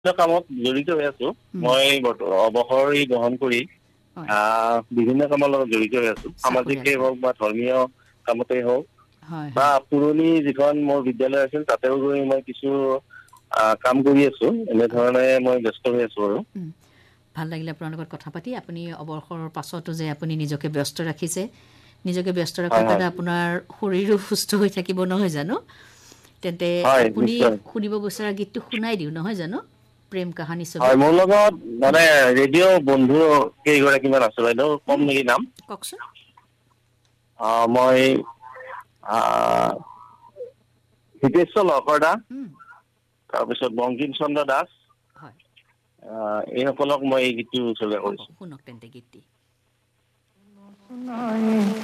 কামত জড়িত হৈ আছো মই অৱসৰ গ্ৰহণ কৰি বিভিন্ন কামৰ লগত জড়িত হৈ আছো সামাজিকেই হওক বা ধৰ্মীয় কামতেই হওক বা পুৰণি যিখন মোৰ বিদ্যালয় আছিল তাতেও গৈ মই কিছু কাম কৰি আছো এনেধৰণে মই ব্যস্ত হৈ আছো আৰু ভাল লাগিলে আপোনাৰ লগত কথা পাতি আপুনি অৱসৰৰ পাছতো যে আপুনি নিজকে ব্যস্ত ৰাখিছে নিজকে ব্যস্ত ৰখাৰ কাৰণে আপোনাৰ শৰীৰো সুস্থ হৈ থাকিব নহয় জানো তেন্তে আপুনি শুনিব বিচৰা গীতটো শুনাই দিও নহয় জানো প্ৰেম কাহিনী ছবি হয় মোৰ লগত মানে ৰেডিঅ' বন্ধু কেইগৰাকীমান আছে বাইদেউ কম নেকি নাম কওকচোন মই হিতেশ্বৰ লহকৰদা তাৰপিছত বংকিম চন্দ্ৰ দাস হয় এইসকলক মই এই গীতটো উচৰ্গা কৰিছো শুনক তেন্তে গীতটি